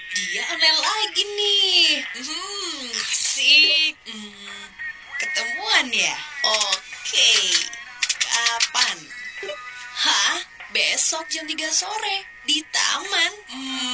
dia online lagi nih. Asik. Ketemuan ya? Oke. Kapan? Hah? Besok jam 3 sore di taman.